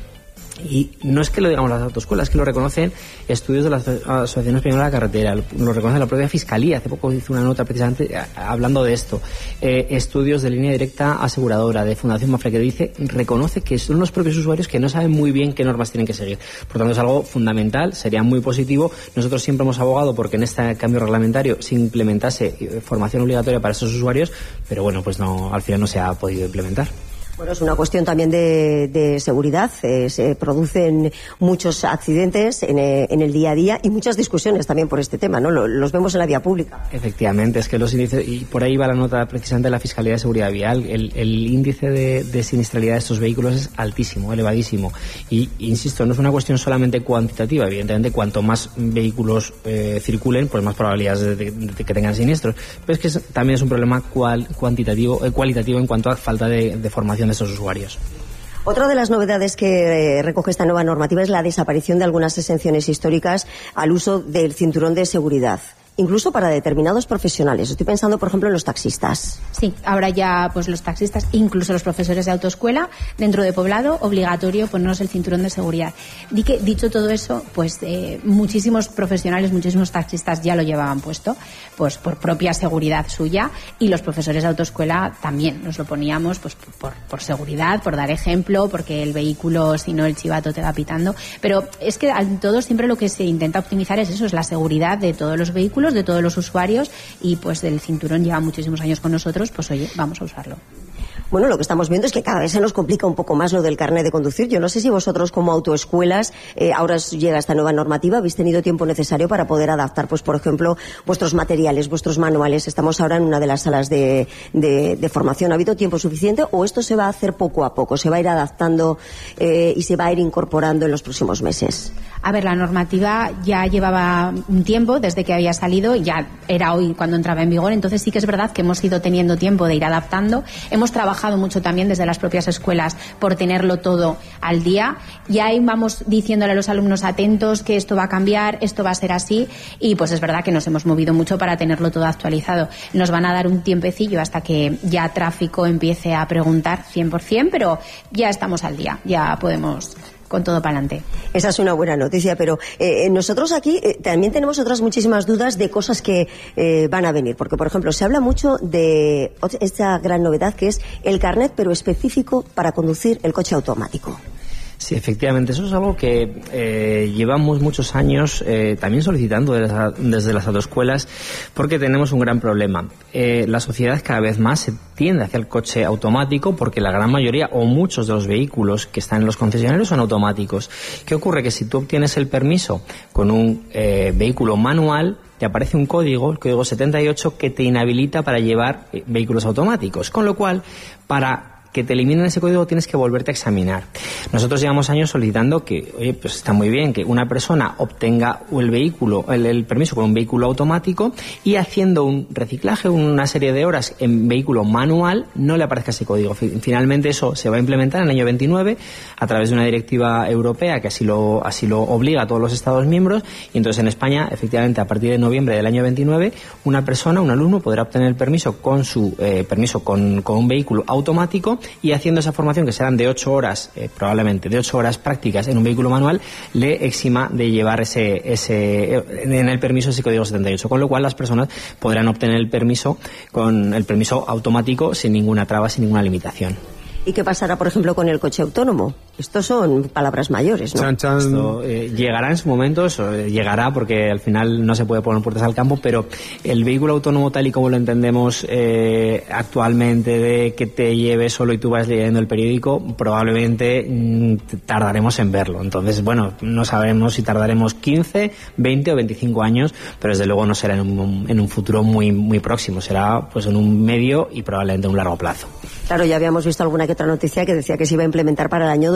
Y no es que lo digamos las autoescuelas, es que lo reconocen estudios de la Asociación Española de la Carretera, lo reconoce la propia Fiscalía. Hace poco hizo una nota precisamente hablando de esto. Eh, estudios de Línea Directa Aseguradora, de Fundación Mafre, que dice, reconoce que son los propios usuarios que no saben muy bien qué normas tienen que seguir. Por tanto, es algo fundamental, sería muy positivo. Nosotros siempre hemos abogado porque en este cambio reglamentario se implementase formación obligatoria para estos usuarios, pero bueno, pues no, al final no se ha podido implementar. Bueno, es una cuestión también de, de seguridad. Eh, se producen muchos accidentes en, eh, en el día a día y muchas discusiones también por este tema, ¿no? Lo, los vemos en la vía pública. Efectivamente, es que los índices, y por ahí va la nota precisamente de la Fiscalía de Seguridad Vial, el, el índice de, de siniestralidad de estos vehículos es altísimo, elevadísimo. Y, insisto, no es una cuestión solamente cuantitativa. Evidentemente, cuanto más vehículos eh, circulen, pues más probabilidades de, de, de que tengan siniestros. Pero es que es, también es un problema cual, cuantitativo, eh, cualitativo en cuanto a falta de, de formación de estos usuarios. Otra de las novedades que eh, recoge esta nueva normativa es la desaparición de algunas exenciones históricas al uso del cinturón de seguridad, incluso para determinados profesionales. Estoy pensando, por ejemplo, en los taxistas. Sí, ahora ya pues los taxistas, incluso los profesores de autoescuela, dentro de Poblado, obligatorio ponernos el cinturón de seguridad. Di que, dicho todo eso, pues eh, muchísimos profesionales, muchísimos taxistas ya lo llevaban puesto, pues por propia seguridad suya, y los profesores de autoescuela también nos lo poníamos pues por, por seguridad, por dar ejemplo, porque el vehículo, si no, el chivato te va pitando. Pero es que al todo siempre lo que se intenta optimizar es eso, es la seguridad de todos los vehículos, de todos los usuarios, y pues el cinturón lleva muchísimos años con nosotros, pues oye, vamos a usarlo. Bueno, lo que estamos viendo es que cada vez se nos complica un poco más lo del carnet de conducir. Yo no sé si vosotros como autoescuelas, eh, ahora llega esta nueva normativa, habéis tenido tiempo necesario para poder adaptar, pues por ejemplo, vuestros materiales, vuestros manuales. Estamos ahora en una de las salas de, de, de formación. ¿Ha habido tiempo suficiente o esto se va a hacer poco a poco? ¿Se va a ir adaptando eh, y se va a ir incorporando en los próximos meses? A ver, la normativa ya llevaba un tiempo desde que había salido, ya era hoy cuando entraba en vigor, entonces sí que es verdad que hemos ido teniendo tiempo de ir adaptando. Hemos trabajado mucho también desde las propias escuelas por tenerlo todo al día, y ahí vamos diciéndole a los alumnos atentos que esto va a cambiar, esto va a ser así, y pues es verdad que nos hemos movido mucho para tenerlo todo actualizado. Nos van a dar un tiempecillo hasta que ya tráfico empiece a preguntar cien por ciento, pero ya estamos al día, ya podemos con todo para adelante. Esa es una buena noticia, pero eh, nosotros aquí eh, también tenemos otras muchísimas dudas de cosas que eh, van a venir, porque por ejemplo se habla mucho de esta gran novedad que es el carnet, pero específico para conducir el coche automático. Sí, efectivamente, eso es algo que eh, llevamos muchos años eh, también solicitando desde, desde las autoescuelas, porque tenemos un gran problema. Eh, la sociedad cada vez más se tiende hacia el coche automático porque la gran mayoría o muchos de los vehículos que están en los concesionarios son automáticos. ¿Qué ocurre? Que si tú obtienes el permiso con un eh, vehículo manual, te aparece un código, el código setenta y ocho, que te inhabilita para llevar eh, vehículos automáticos, con lo cual, para que te eliminen ese código tienes que volverte a examinar. Nosotros llevamos años solicitando que, oye, pues está muy bien que una persona obtenga el vehículo, el, el permiso con un vehículo automático, y haciendo un reciclaje, una serie de horas en vehículo manual, no le aparezca ese código. Finalmente eso se va a implementar en el año veintinueve a través de una directiva europea que así lo, así lo obliga a todos los Estados miembros, y entonces en España, efectivamente, a partir de noviembre del año veintinueve, una persona, un alumno, podrá obtener el permiso con su eh, permiso con, con un vehículo automático, y haciendo esa formación, que serán de ocho horas, eh, probablemente de ocho horas prácticas en un vehículo manual, le exima de llevar ese, ese en el permiso ese código setenta y ocho, con lo cual las personas podrán obtener el permiso con el permiso automático sin ninguna traba, sin ninguna limitación. ¿Y qué pasará, por ejemplo, con el coche autónomo? Estos son palabras mayores, ¿no? Chan, chan. Esto eh, llegará en su momento, eso, eh, llegará porque al final no se puede poner puertas al campo, pero el vehículo autónomo tal y como lo entendemos eh, actualmente, de que te lleve solo y tú vas leyendo el periódico, probablemente mm, tardaremos en verlo. Entonces, bueno, no sabemos si tardaremos quince, veinte o veinticinco años, pero desde luego no será en un, en un futuro muy, muy próximo, será pues en un medio y probablemente un largo plazo. Claro, ya habíamos visto alguna que otra noticia que decía que se iba a implementar para el año dos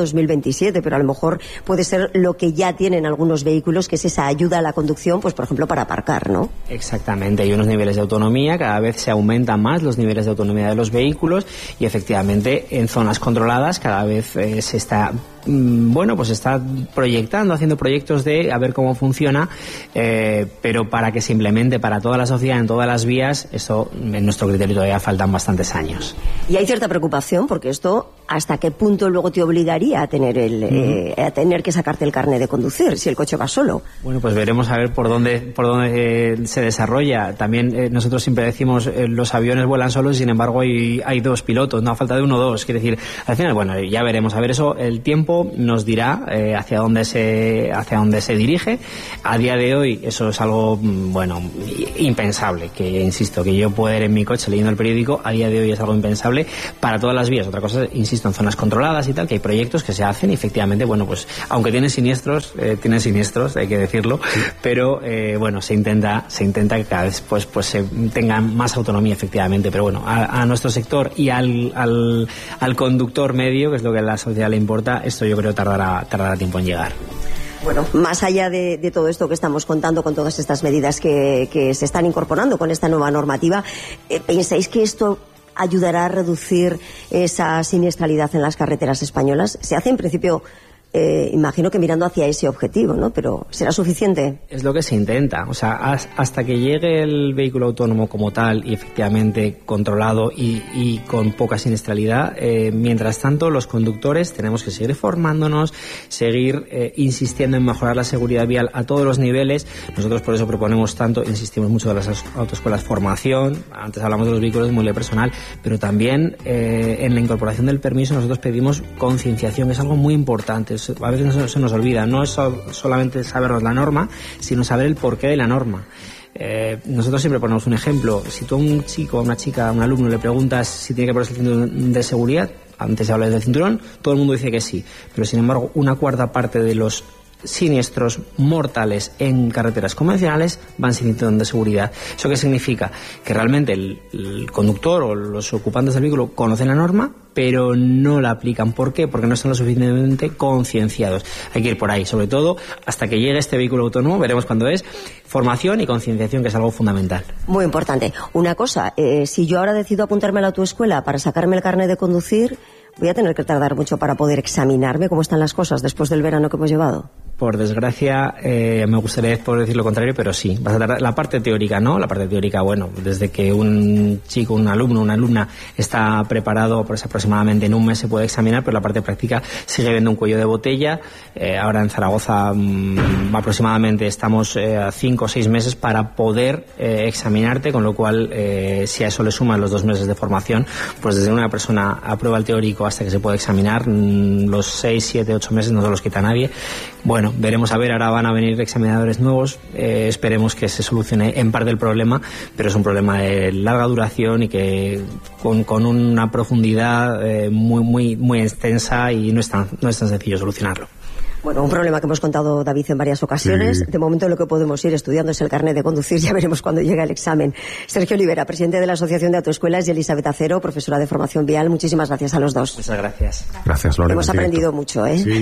dos mil veintisiete, pero a lo mejor puede ser lo que ya tienen algunos vehículos, que es esa ayuda a la conducción, pues por ejemplo para aparcar, ¿no? Exactamente, hay unos niveles de autonomía, cada vez se aumentan más los niveles de autonomía de los vehículos y efectivamente en zonas controladas cada vez eh, se está bueno, pues está proyectando, haciendo proyectos de a ver cómo funciona, eh, pero para que se implemente para toda la sociedad en todas las vías, eso en nuestro criterio todavía faltan bastantes años. Y hay cierta preocupación porque esto, ¿hasta qué punto luego te obligaría a tener el, eh, a tener que sacarte el carnet de conducir si el coche va solo? Bueno, pues veremos a ver por dónde por dónde eh, se desarrolla. También eh, nosotros siempre decimos eh, los aviones vuelan solos, sin embargo hay, hay dos pilotos, no a falta de uno o dos. Quiere decir, al final, bueno, ya veremos. A ver, eso el tiempo nos dirá eh, hacia dónde se hacia dónde se dirige. A día de hoy eso es algo, bueno, impensable, que insisto, que yo pueda ir en mi coche leyendo el periódico, a día de hoy es algo impensable para todas las vías. Otra cosa, insisto, en zonas controladas y tal, que hay proyectos que se hacen y efectivamente, bueno, pues aunque tienen siniestros, eh, tienen siniestros, hay que decirlo, pero eh, bueno, se intenta se intenta que cada vez pues pues se tengan más autonomía efectivamente, pero bueno, a, a nuestro sector y al, al al conductor medio, que es lo que a la sociedad le importa, esto yo creo tardará, tardará tiempo en llegar. Bueno, más allá de, de todo esto que estamos contando con todas estas medidas que, que se están incorporando con esta nueva normativa, eh, ¿pensáis que esto ayudará a reducir esa siniestralidad en las carreteras españolas? Se hace en principio... Eh, imagino que mirando hacia ese objetivo, ¿no? Pero ¿será suficiente? Es lo que se intenta. O sea, hasta que llegue el vehículo autónomo como tal y efectivamente controlado y, y con poca siniestralidad, eh, mientras tanto los conductores tenemos que seguir formándonos, seguir eh, insistiendo en mejorar la seguridad vial a todos los niveles. Nosotros por eso proponemos tanto, insistimos mucho de las autoescuelas, formación. Antes hablamos de los vehículos de movilidad personal, pero también eh, en la incorporación del permiso nosotros pedimos concienciación, que es algo muy importante. A veces no se nos olvida, no es solamente sabernos la norma, sino saber el porqué de la norma. Eh, nosotros siempre ponemos un ejemplo. Si tú a un chico, a una chica, a un alumno le preguntas si tiene que ponerse el cinturón de seguridad, antes se habla del cinturón, todo el mundo dice que sí, pero sin embargo una cuarta parte de los siniestros mortales en carreteras convencionales van sin cinturón de seguridad. ¿Eso qué significa? Que realmente el, el conductor o los ocupantes del vehículo conocen la norma, pero no la aplican. ¿Por qué? Porque no están lo suficientemente concienciados. Hay que ir por ahí, sobre todo hasta que llegue este vehículo autónomo, veremos cuándo es, formación y concienciación, que es algo fundamental. Muy importante. Una cosa, eh, si yo ahora decido apuntarme a la autoescuela para sacarme el carnet de conducir, voy a tener que tardar mucho para poder examinarme cómo están las cosas después del verano que hemos llevado. Por desgracia, eh, me gustaría poder decir lo contrario, pero sí. Vas a tardar. La parte teórica, ¿no? La parte teórica, bueno, desde que un chico, un alumno, una alumna está preparado, pues aproximadamente en un mes se puede examinar, pero la parte práctica sigue viendo un cuello de botella. Eh, ahora en Zaragoza mmm, aproximadamente estamos eh, a cinco o seis meses para poder eh, examinarte, con lo cual, eh, si a eso le suman los dos meses de formación, pues desde una persona aprueba el teórico hasta que se puede examinar, mmm, los seis, siete, ocho meses no se los quita nadie. Bueno, veremos a ver, ahora van a venir examinadores nuevos, eh, esperemos que se solucione en parte el problema, pero es un problema de larga duración y que con, con una profundidad eh, muy muy muy extensa y no es tan, no es tan sencillo solucionarlo. Bueno, un problema que hemos contado, David, en varias ocasiones. Sí. De momento lo que podemos ir estudiando es el carnet de conducir, ya veremos cuando llega el examen. Sergio Olivera, presidente de la Asociación de Autoescuelas, y Elizabeth Acero, profesora de formación vial. Muchísimas gracias a los dos. Muchas gracias. Gracias, Lorena. Hemos aprendido mucho, ¿eh? Sí.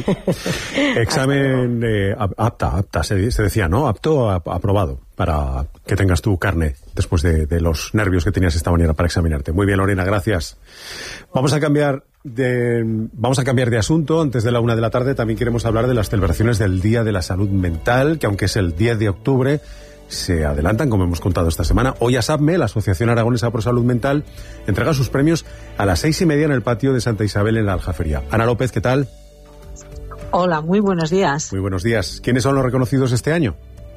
Examen eh, apta, apta, se, se decía, ¿no? Apto, ap- aprobado, para que tengas tu carnet después de, de los nervios que tenías esta mañana para examinarte. Muy bien, Lorena, gracias. Vamos a cambiar de, vamos a cambiar de asunto. Antes de la una de la tarde también queremos hablar de las celebraciones del Día de la Salud Mental, que aunque es el diez de octubre, se adelantan, como hemos contado esta semana. Hoy ASAPME, la Asociación Aragonesa por Salud Mental, entrega sus premios a las seis y media en el patio de Santa Isabel en la Aljafería. Ana López, ¿qué tal? Hola, muy buenos días. Muy buenos días. ¿Quiénes son los reconocidos este año?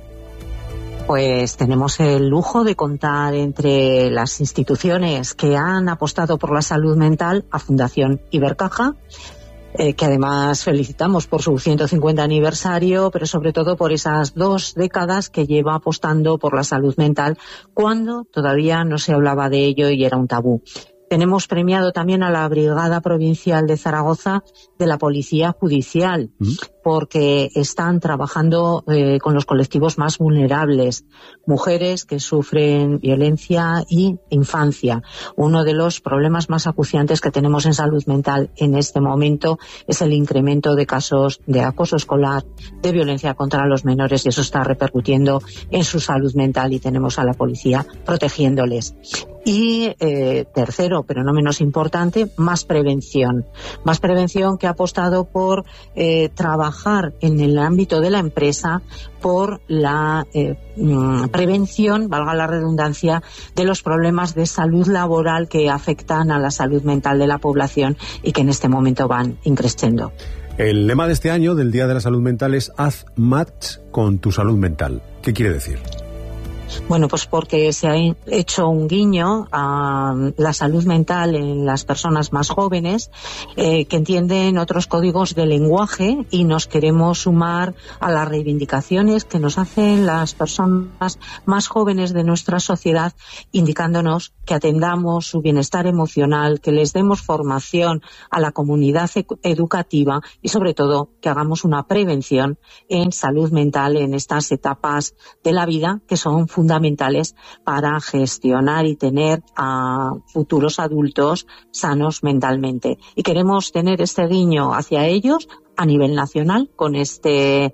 Pues tenemos el lujo de contar entre las instituciones que han apostado por la salud mental a Fundación Ibercaja, eh, que además felicitamos por su ciento cincuenta aniversario, pero sobre todo por esas dos décadas que lleva apostando por la salud mental cuando todavía no se hablaba de ello y era un tabú. Tenemos premiado también a la Brigada Provincial de Zaragoza de la Policía Judicial, ¿Mm? porque están trabajando eh, con los colectivos más vulnerables, mujeres que sufren violencia y infancia. Uno de los problemas más acuciantes que tenemos en salud mental en este momento es el incremento de casos de acoso escolar, de violencia contra los menores, y eso está repercutiendo en su salud mental, y tenemos a la policía protegiéndoles. Y eh, tercero, pero no menos importante, más prevención. Más prevención que ha apostado por eh, trabajar en el ámbito de la empresa por la eh, prevención, valga la redundancia, de los problemas de salud laboral que afectan a la salud mental de la población y que en este momento van increciendo. El lema de este año del Día de la Salud Mental es Haz match con tu salud mental. ¿Qué quiere decir? Bueno, pues porque se ha hecho un guiño a la salud mental en las personas más jóvenes eh, que entienden otros códigos de lenguaje, y nos queremos sumar a las reivindicaciones que nos hacen las personas más jóvenes de nuestra sociedad, indicándonos que atendamos su bienestar emocional, que les demos formación a la comunidad educativa y sobre todo que hagamos una prevención en salud mental en estas etapas de la vida que son fundamentales fundamentales para gestionar y tener a futuros adultos sanos mentalmente. Y queremos tener este guiño hacia ellos a nivel nacional con este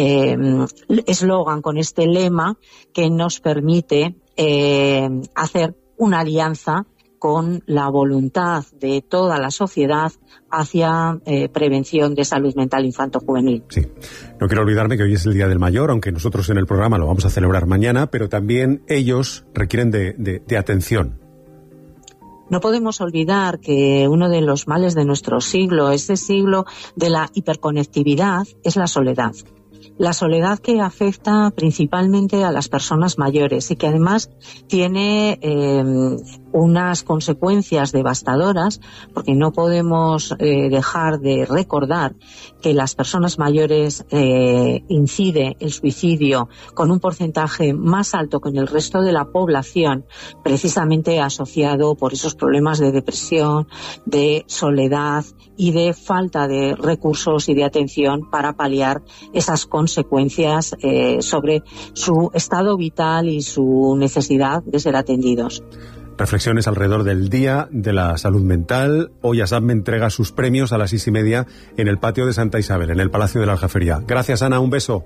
eslogan, eh, con este lema que nos permite eh, hacer una alianza con la voluntad de toda la sociedad hacia eh, prevención de salud mental infanto-juvenil. Sí. No quiero olvidarme que hoy es el Día del Mayor, aunque nosotros en el programa lo vamos a celebrar mañana, pero también ellos requieren de, de, de atención. No podemos olvidar que uno de los males de nuestro siglo, este siglo de la hiperconectividad, es la soledad. La soledad que afecta principalmente a las personas mayores y que además tiene eh, unas consecuencias devastadoras, porque no podemos eh, dejar de recordar que las personas mayores eh, incide el suicidio con un porcentaje más alto que en el resto de la población, precisamente asociado por esos problemas de depresión, de soledad y de falta de recursos y de atención para paliar esas consecuencias eh, sobre su estado vital y su necesidad de ser atendidos. Reflexiones alrededor del Día de la Salud Mental. Hoy ASAPME entrega sus premios a las seis y media en el patio de Santa Isabel, en el Palacio de la Aljafería. Gracias, Ana, un beso.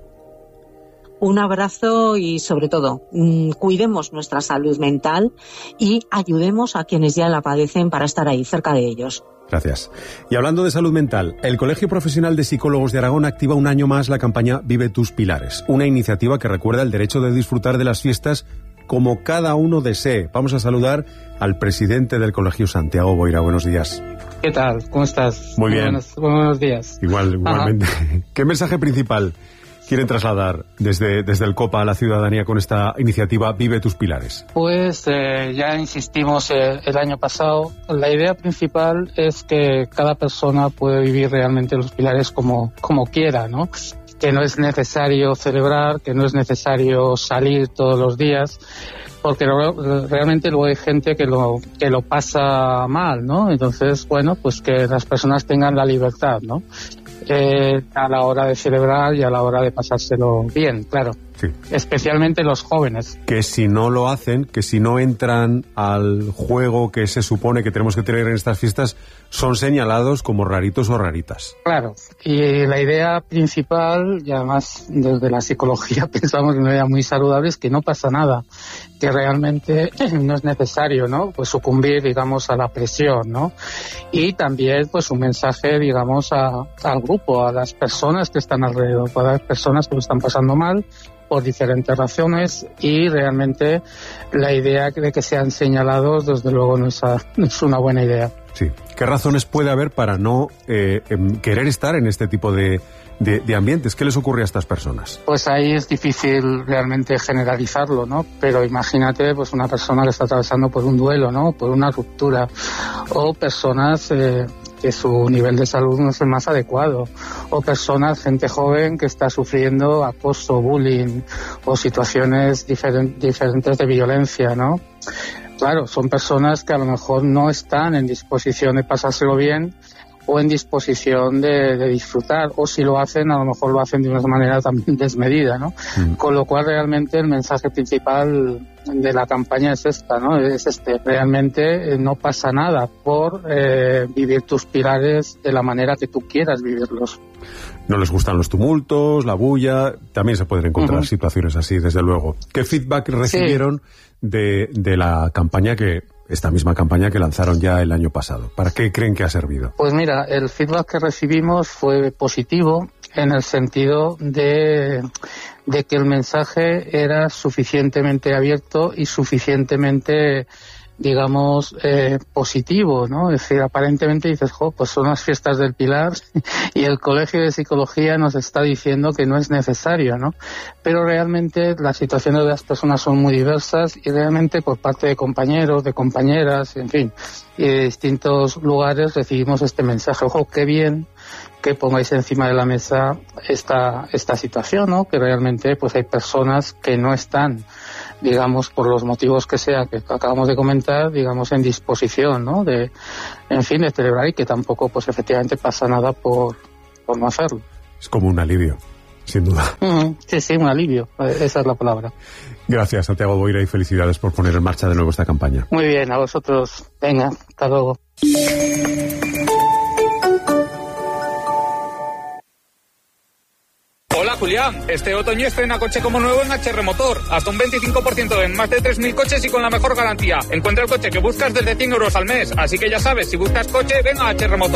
Un abrazo y, sobre todo, mmm, cuidemos nuestra salud mental y ayudemos a quienes ya la padecen para estar ahí, cerca de ellos. Gracias. Y hablando de salud mental, el Colegio Profesional de Psicólogos de Aragón activa un año más la campaña Vive tus Pilares, una iniciativa que recuerda el derecho de disfrutar de las fiestas como cada uno desee. Vamos a saludar al presidente del colegio, Santiago Boira. Buenos días. ¿Qué tal? ¿Cómo estás? Muy bien. Buenos, buenos días. Igual, igualmente. Ajá. ¿Qué mensaje principal quieren trasladar desde, desde el COPA a la ciudadanía con esta iniciativa Vive tus Pilares? Pues eh, ya insistimos eh, el año pasado. La idea principal es que cada persona puede vivir realmente los pilares como, como quiera, ¿no? Que no es necesario celebrar, que no es necesario salir todos los días, porque realmente luego hay gente que lo que lo pasa mal, ¿no? Entonces, bueno, pues que las personas tengan la libertad, ¿no? Eh, a la hora de celebrar y a la hora de pasárselo bien, claro. Sí. Especialmente los jóvenes. Que si no lo hacen, que si no entran al juego que se supone que tenemos que tener en estas fiestas, son señalados como raritos o raritas. Claro, y la idea principal, y además desde la psicología pensamos que una idea muy saludable, es que no pasa nada, que realmente no es necesario, ¿no? Pues sucumbir, digamos, a la presión, ¿no? Y también, pues, un mensaje, digamos, a, al grupo, a las personas que están alrededor, a las personas que lo están pasando mal, por diferentes razones, y realmente la idea de que sean señalados, desde luego, no es, a, no es una buena idea. Sí. ¿Qué razones puede haber para no eh, querer estar en este tipo de, de, de ambientes? ¿Qué les ocurre a estas personas? Pues ahí es difícil realmente generalizarlo, ¿no? Pero imagínate, pues, una persona que está atravesando por un duelo, ¿no? Por una ruptura, o personas eh, que su nivel de salud no es el más adecuado, o personas, gente joven que está sufriendo acoso, bullying, o situaciones diferent, diferentes de violencia, ¿no? Claro, son personas que a lo mejor no están en disposición de pasárselo bien, o en disposición de, de disfrutar, o si lo hacen, a lo mejor lo hacen de una manera también desmedida, ¿no? Mm. Con lo cual realmente el mensaje principal de la campaña es esta, ¿no? Es este, realmente no pasa nada por eh, vivir tus pilares de la manera que tú quieras vivirlos. No les gustan los tumultos, la bulla, también se pueden encontrar uh-huh. situaciones así, desde luego. ¿Qué feedback recibieron sí. de, de la campaña que, esta misma campaña que lanzaron ya el año pasado? ¿Para qué creen que ha servido? Pues mira, el feedback que recibimos fue positivo en el sentido de, de que el mensaje era suficientemente abierto y suficientemente, digamos, eh, positivo, ¿no? Es decir, aparentemente dices, jo, pues son las fiestas del Pilar y el Colegio de Psicología nos está diciendo que no es necesario, ¿no? Pero realmente las situaciones de las personas son muy diversas y realmente por parte de compañeros, de compañeras, en fin, y de distintos lugares recibimos este mensaje. Ojo, qué bien que pongáis encima de la mesa esta esta situación, ¿no? Que realmente pues hay personas que no están, digamos, por los motivos que sea que acabamos de comentar, digamos, en disposición, ¿no? De, en fin, de celebrar, y que tampoco, pues efectivamente pasa nada por, por no hacerlo. Es como un alivio, sin duda. Mm, sí, sí, un alivio, esa es la palabra. Gracias, Santiago Boira, y felicidades por poner en marcha de nuevo esta campaña. Muy bien, a vosotros. Venga, hasta luego. Hola Julián, este otoño estrena coche como nuevo en H R Motor, hasta un veinticinco por ciento en más de tres mil coches y con la mejor garantía. Encuentra el coche que buscas desde cien euros al mes, así que ya sabes, si buscas coche, ven a H R Motor.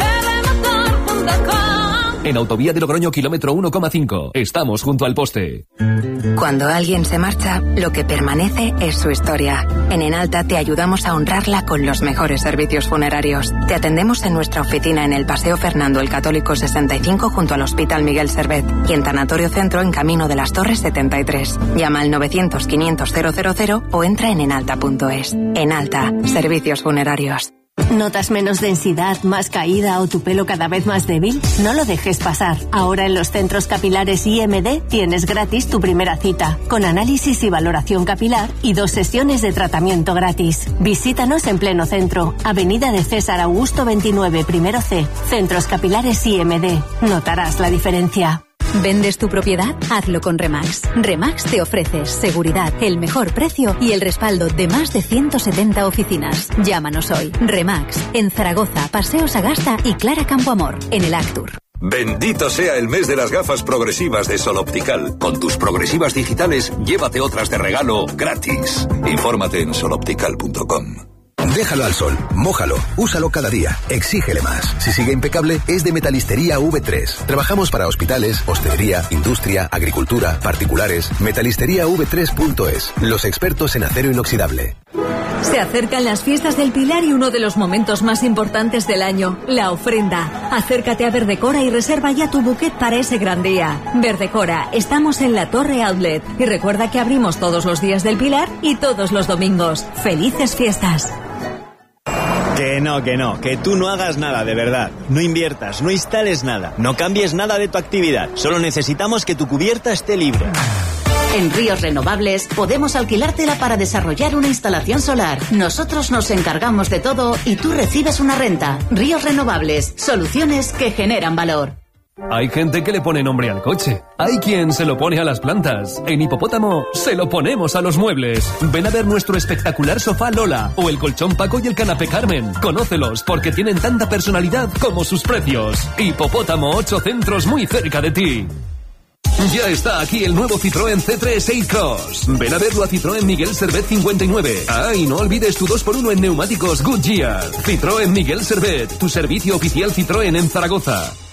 En Autovía de Logroño, kilómetro uno coma cinco. Estamos junto al poste. Cuando alguien se marcha, lo que permanece es su historia. En Enalta te ayudamos a honrarla con los mejores servicios funerarios. Te atendemos en nuestra oficina en el Paseo Fernando el Católico sesenta y cinco junto al Hospital Miguel Servet y en Tanatorio Centro en Camino de las Torres setenta y tres. Llama al novecientos quinientos cero cero cero o entra en enalta punto es. Enalta, servicios funerarios. ¿Notas menos densidad, más caída o tu pelo cada vez más débil? No lo dejes pasar. Ahora en los centros capilares I M D tienes gratis tu primera cita, con análisis y valoración capilar y dos sesiones de tratamiento gratis. Visítanos en pleno centro, Avenida de César Augusto veintinueve, primero C, Centros Capilares I M D. Notarás la diferencia. ¿Vendes tu propiedad? Hazlo con Remax. Remax te ofrece seguridad, el mejor precio y el respaldo de más de ciento setenta oficinas. Llámanos hoy. Remax, en Zaragoza, Paseo Sagasta y Clara Campoamor, en el Actur. Bendito sea el mes de las gafas progresivas de Sol Optical. Con tus progresivas digitales, llévate otras de regalo gratis. Infórmate en sol optical punto com. Déjalo al sol, mójalo, úsalo cada día, exígele más. Si sigue impecable, es de Metalistería V tres. Trabajamos para hospitales, hostelería, industria, agricultura, particulares. metalistería v tres punto es. Los expertos en acero inoxidable. Se acercan las fiestas del Pilar y uno de los momentos más importantes del año, la ofrenda. Acércate a Verdecora y reserva ya tu buquet para ese gran día. Verdecora, estamos en la Torre Outlet. Y recuerda que abrimos todos los días del Pilar y todos los domingos. ¡Felices fiestas! Que no, que no, que tú no hagas nada, de verdad. No inviertas, no instales nada, no cambies nada de tu actividad. Solo necesitamos que tu cubierta esté libre. En Ríos Renovables podemos alquilártela para desarrollar una instalación solar. Nosotros nos encargamos de todo y tú recibes una renta. Ríos Renovables, soluciones que generan valor. Hay gente que le pone nombre al coche. Hay quien se lo pone a las plantas. En Hipopótamo se lo ponemos a los muebles. Ven a ver nuestro espectacular sofá Lola o el colchón Paco y el canapé Carmen. Conócelos porque tienen tanta personalidad como sus precios. Hipopótamo, ocho centros muy cerca de ti. Ya está aquí el nuevo Citroën C tres Eight Cross. Ven a verlo a Citroën Miguel Servet cincuenta y nueve. Ah, y no olvides tu dos por uno en neumáticos Goodyear. Citroën Miguel Servet, tu servicio oficial Citroën en Zaragoza.